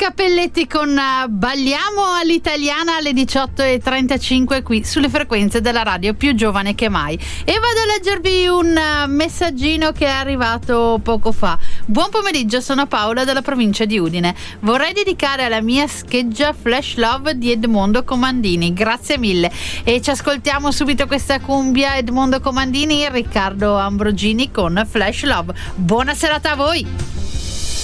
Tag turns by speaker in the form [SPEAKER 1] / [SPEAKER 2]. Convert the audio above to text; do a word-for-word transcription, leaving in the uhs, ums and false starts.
[SPEAKER 1] Cappelletti con uh, Balliamo all'italiana alle diciotto e trentacinque qui sulle frequenze della radio più giovane che mai. E vado a leggervi un uh, messaggino che è arrivato poco fa. Buon pomeriggio, sono Paola della provincia di Udine. Vorrei dedicare alla mia scheggia Flash Love di Edmondo Comandini. Grazie mille. E ci ascoltiamo subito questa cumbia Edmondo Comandini e Riccardo Ambrogini con Flash Love. Buona serata a voi.